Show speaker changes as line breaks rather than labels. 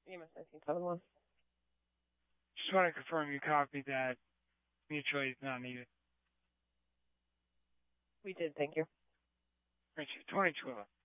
EMS 1971.
Just want to confirm you copied that mutual aid is not needed.
We did, thank you.
Richard, 2211.